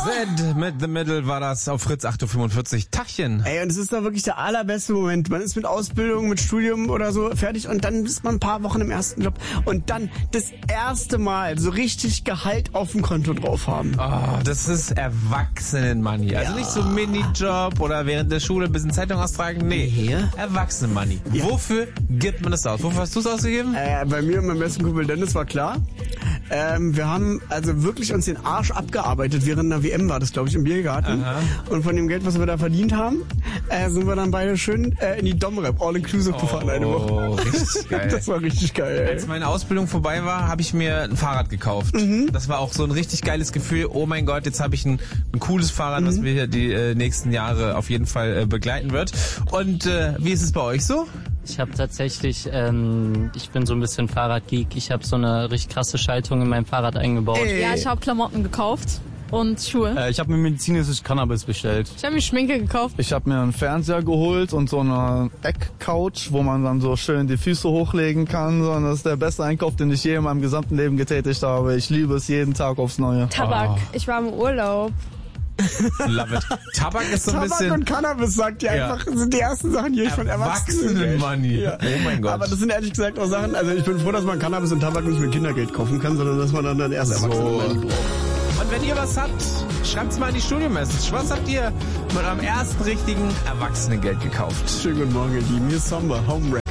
Zed mit The Middle war das auf Fritz 8.45 Uhr. Tachchen. Ey, und es ist doch wirklich der allerbeste Moment. Man ist mit Ausbildung, mit Studium oder so fertig und dann ist man ein paar Wochen im ersten Job und dann das erste Mal so richtig Gehalt auf dem Konto drauf haben. Oh, das ist Erwachsenen-Money. Also nicht so Minijob oder während der Schule ein bisschen Zeitung austragen. Nee, Erwachsenen-Money. Ja. Wofür gibt man das aus? Wofür hast du es ausgegeben? Bei mir und meinem besten Kumpel Dennis war klar. Wir haben also wirklich uns den Arsch abgearbeitet. Während einer WM war das, glaube ich, im Biergarten. Aha. Und von dem Geld, was wir da verdient haben, sind wir dann beide schön in die Domrep All-Inclusive gefahren eine Woche. Oh, richtig geil. Das war richtig geil. Ey. Als meine Ausbildung vorbei war, habe ich mir ein Fahrrad gekauft. Das war auch so ein richtig geiles Gefühl. Oh mein Gott, jetzt habe ich ein cooles Fahrrad, was mir hier die nächsten Jahre auf jeden Fall begleiten wird. Und wie ist es bei euch so? Ich habe tatsächlich, ich bin so ein bisschen Fahrradgeek. Ich habe so eine richtig krasse Schaltung in meinem Fahrrad eingebaut. Ja, ich habe Klamotten gekauft und Schuhe. Ich habe mir medizinisches Cannabis bestellt. Ich habe mir Schminke gekauft. Ich habe mir einen Fernseher geholt und so eine Eckcouch, wo man dann so schön die Füße hochlegen kann. Und das ist der beste Einkauf, den ich je in meinem gesamten Leben getätigt habe. Ich liebe es jeden Tag aufs Neue. Tabak. Ich war im Urlaub. Love it. Tabak ist so ein Tabak bisschen... und Cannabis, sagt ihr einfach, sind die ersten Sachen, die ich von Erwachsenen Money. Ja. Oh mein Gott. Aber das sind ehrlich gesagt auch Sachen, also ich bin froh, dass man Cannabis und Tabak nicht mit Kindergeld kaufen kann, sondern dass man dann erst Erwachsenen braucht. Und wenn ihr was habt, schreibt's mal in die Studio-Message. Was habt ihr mit eurem ersten richtigen Erwachsenengeld gekauft? Schönen guten Morgen, ihr Lieben. Hier ist Samba, Home